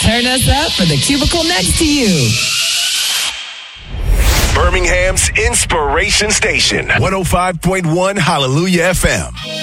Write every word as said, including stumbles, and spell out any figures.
Turn us up for the cubicle next to you. Birmingham's Inspiration Station, one oh five point one Hallelujah F M.